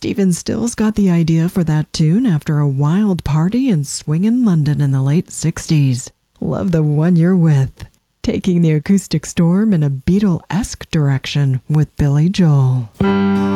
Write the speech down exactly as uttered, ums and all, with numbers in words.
Stephen Stills got the idea for that tune after a wild party in swingin' London in the late sixties. Love the one you're with, taking the acoustic storm in a Beatle-esque direction with Billy Joel.